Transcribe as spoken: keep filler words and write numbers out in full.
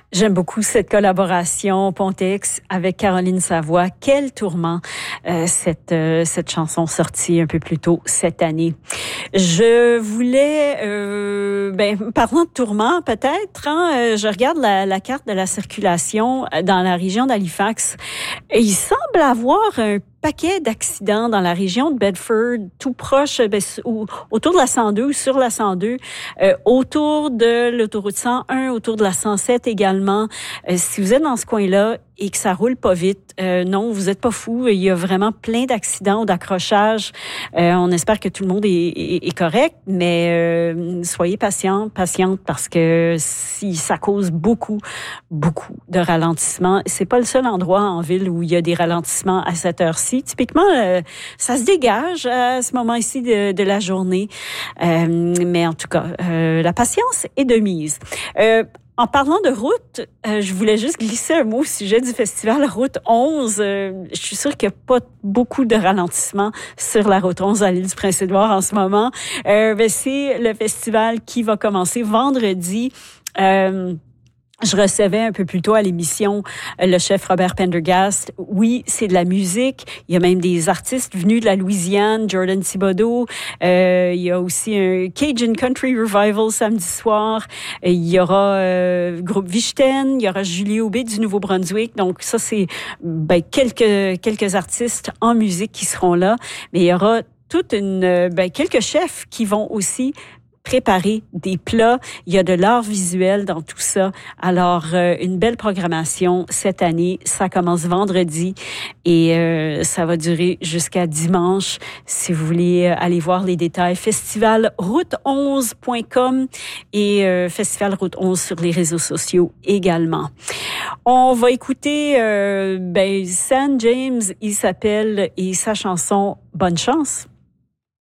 J'aime beaucoup cette collaboration Pontex avec Caroline Savoie. Quel tourment, euh, cette, euh, cette chanson sortie un peu plus tôt cette année. Je voulais, euh, ben, parlant de tourment peut-être, hein, je regarde la, la carte de la circulation dans la région d'Halifax. Et il semble avoir un paquet d'accidents dans la région de Bedford, tout proche, ben, ou, autour de la cent deux ou sur la cent deux, euh, autour de l'autoroute cent un, autour de la cent sept également. Euh, si vous êtes dans ce coin-là et que ça roule pas vite, euh, non, vous êtes pas fou. Il y a vraiment plein d'accidents ou d'accrochages. Euh, on espère que tout le monde est, est, est correct, mais euh, soyez patients, patientes parce que si ça cause beaucoup, beaucoup de ralentissements. C'est pas le seul endroit en ville où il y a des ralentissements à cette heure-ci. Typiquement, euh, ça se dégage à ce moment-ci de, de la journée. Euh, mais en tout cas, euh, la patience est de mise. Euh, En parlant de route, euh, je voulais juste glisser un mot au sujet du festival Route onze. Euh, je suis sûre qu'il n'y a pas beaucoup de ralentissement sur la Route onze à l'île du Prince-Édouard en ce moment. Euh, ben, c'est le festival qui va commencer vendredi. Euh, Je recevais un peu plus tôt à l'émission le chef Robert Pendergast. Oui, c'est de la musique. Il y a même des artistes venus de la Louisiane, Jordan Thibodeau. Euh, il y a aussi un Cajun Country Revival samedi soir. Et il y aura euh, groupe Vichten, il y aura Julie Aubé du Nouveau-Brunswick. Donc ça, c'est ben, quelques quelques artistes en musique qui seront là. Mais il y aura toute une ben, quelques chefs qui vont aussi préparer des plats. Il y a de l'art visuel dans tout ça. Alors, euh, une belle programmation cette année. Ça commence vendredi et euh, ça va durer jusqu'à dimanche. Si vous voulez aller voir les détails, festival route onze point com et euh, Festival Route onze sur les réseaux sociaux également. On va écouter euh, ben, Sam James, il s'appelle, et sa chanson « Bonne chance ».